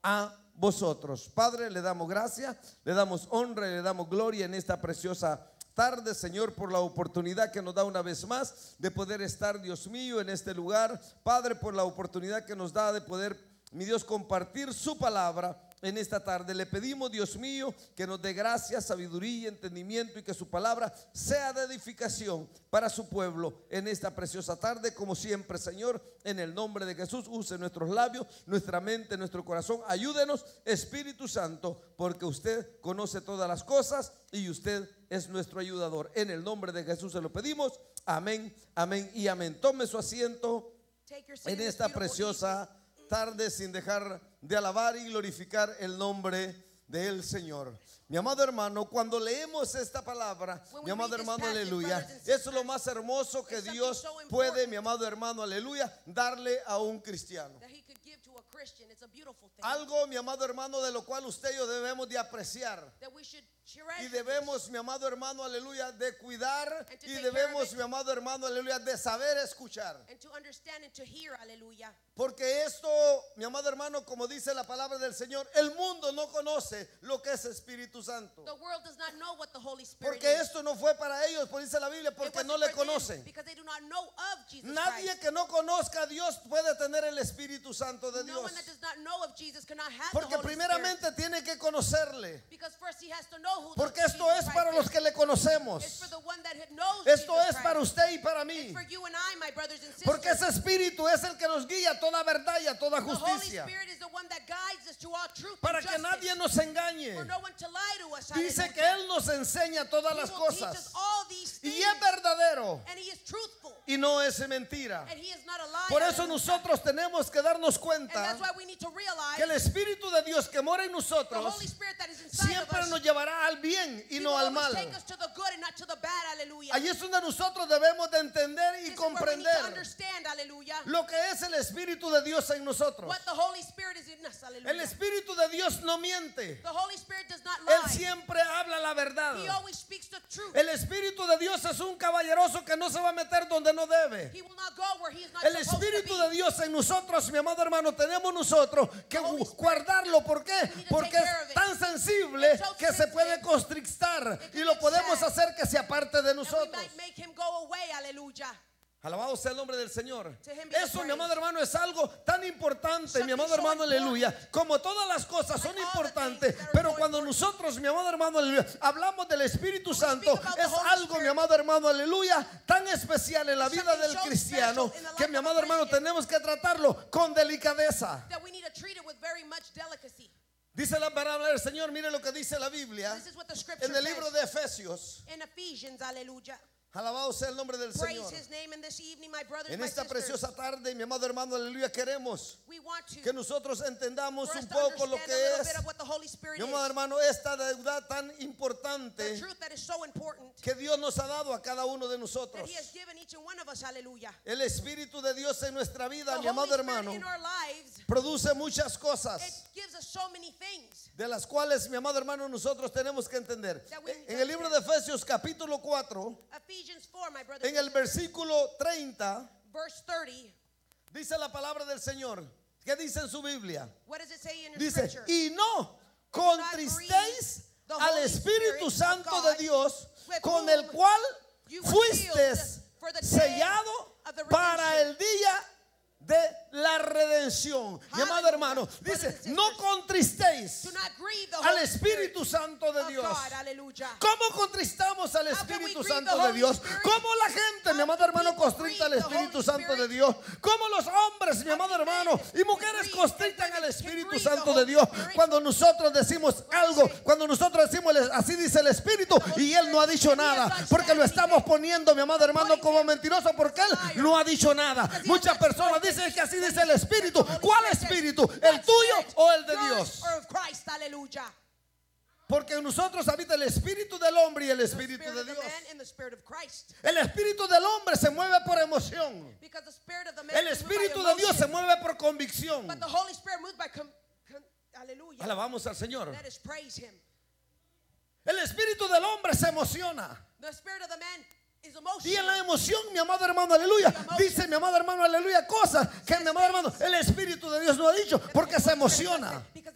a vosotros. Padre, le damos gracias, le damos honra y le damos gloria en esta preciosa tarde, Señor, por la oportunidad que nos da una vez más de poder estar, Dios mío, en este lugar. Padre, por la oportunidad que nos da de poder, mi Dios, compartir su palabra en esta tarde. Le pedimos, Dios mío, que nos dé gracia, sabiduría, entendimiento, y que su palabra sea de edificación para su pueblo en esta preciosa tarde. Como siempre, Señor, en el nombre de Jesús, use nuestros labios, nuestra mente, nuestro corazón. Ayúdenos, Espíritu Santo, porque usted conoce todas las cosas y usted es nuestro ayudador. En el nombre de Jesús se lo pedimos. Amén, amén y amén. Tome su asiento en esta preciosa tarde sin dejar de alabar y glorificar el nombre del Señor. Mi amado hermano, cuando leemos esta palabra, mi amado hermano, aleluya, eso es lo más hermoso que Dios puede, mi amado hermano, aleluya, darle a un cristiano. Algo, mi amado hermano, de lo cual usted y yo debemos de apreciar. Y debemos, mi amado hermano, aleluya, de cuidar. Y debemos, mi amado hermano, aleluya, de saber escuchar. Porque esto, mi amado hermano, como dice la palabra del Señor, el mundo no conoce lo que es Espíritu Santo. Porque esto no fue para ellos, por dice la Biblia, porque no le conocen. Nadie que no conozca a Dios puede tener el Espíritu Santo de Dios. Porque primeramente tiene que conocerle. Porque esto es para los que le conocemos. Esto es para usted y para mí. Porque ese Espíritu es el que nos guía a toda verdad y a toda justicia. Para que nadie nos engañe. Dice que Él nos enseña todas las cosas. Y es verdadero. Y no es mentira. Por eso nosotros tenemos que darnos cuenta que el Espíritu de Dios que mora en nosotros siempre nos llevará al bien y no al mal. Ahí es donde nosotros debemos de entender y comprender lo que es el Espíritu de Dios en nosotros. El Espíritu de Dios no miente. Él siempre habla la verdad. El Espíritu de Dios es un caballeroso que no se va a meter donde no debe. El Espíritu de Dios en nosotros, mi amado hermano, tenemos nosotros que guardarlo. ¿Por qué? Porque es tan sensible que se puede constrictar y lo podemos hacer que se aparte de nosotros. Alabado sea el nombre del Señor. Eso, mi amado hermano, es algo tan importante, mi amado hermano, aleluya. Como todas las cosas son importantes, pero cuando nosotros, mi amado hermano, aleluya, hablamos del Espíritu Santo, es algo, mi amado hermano, aleluya, tan especial en la vida del cristiano que, mi amado hermano, tenemos que tratarlo con delicadeza. Dice la palabra del Señor, mire lo que dice la Biblia en el libro de Efesios. Alabado sea el nombre del Señor. En esta preciosa tarde, mi amado hermano, aleluya, queremos que nosotros entendamos un poco lo que es, mi amado hermano, esta deuda tan importante que Dios nos ha dado a cada uno de nosotros. El Espíritu de Dios en nuestra vida, mi amado hermano, produce muchas cosas de las cuales, mi amado hermano, nosotros tenemos que entender. En el libro de Efesios capítulo 4, en el versículo 30, dice la palabra del Señor. ¿Qué dice en su Biblia? Dice, y no contristéis al Espíritu Santo de Dios, con el cual fuiste sellado para el día de la redención. Mi amado hermano, dice, no contristéis al Espíritu Santo de Dios. ¿Cómo contristamos al Espíritu Santo de Dios? ¿Cómo la gente, mi amado hermano, constricta al Espíritu Santo de Dios? ¿Cómo los hombres, mi amado hermano, y mujeres constrictan al Espíritu Santo de Dios? Cuando nosotros decimos algo, cuando nosotros decimos así dice el Espíritu y Él no ha dicho nada, porque lo estamos poniendo, mi amado hermano, como mentiroso, porque Él no ha dicho nada. Muchas personas dicen que así dice el Espíritu. ¿Cuál Espíritu? ¿El tuyo o el de Dios? Porque en nosotros habita el espíritu del hombre y el espíritu de Dios. El espíritu del hombre se mueve por emoción. El espíritu de Dios se mueve por convicción. Alabamos al Señor. El espíritu del hombre se emociona. Y en la emoción, mi amado hermano, aleluya, dice mi amado hermano, aleluya, cosas que mi amado hermano, el Espíritu de Dios no ha dicho, porque se emociona.